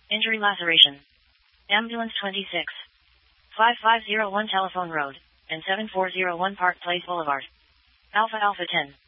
Injury laceration. Ambulance 26. 5501 Telephone Road, and 7401 Park Place Boulevard. Alpha Alpha 10.